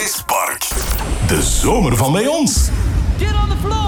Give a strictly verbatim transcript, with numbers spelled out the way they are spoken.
Vispark. De zomer van bij ons. Get on the floor!